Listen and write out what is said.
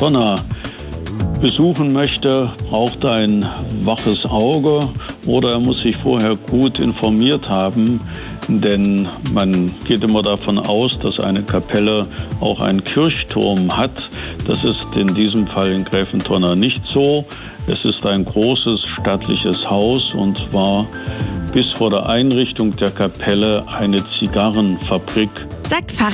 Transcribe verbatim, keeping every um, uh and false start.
Greventonna besuchen möchte, braucht er ein waches Auge oder er muss sich vorher gut informiert haben, denn man geht immer davon aus, dass eine Kapelle auch einen Kirchturm hat. Das ist in diesem Fall in Greventonna nicht so. Es ist ein großes stattliches Haus und war bis vor der Einrichtung der Kapelle eine Zigarrenfabrik. Sagt Pfarrer